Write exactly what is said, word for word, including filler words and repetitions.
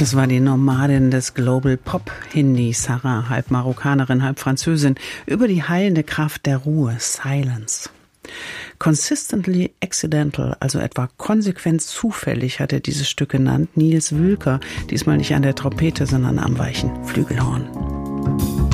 Das war die Nomadin des Global Pop Hindi, Sarah, halb Marokkanerin, halb Französin, über die heilende Kraft der Ruhe, Silence. Consistently accidental, also etwa konsequent zufällig, hat er dieses Stück genannt. Nils Wülker, diesmal nicht an der Trompete, sondern am weichen Flügelhorn.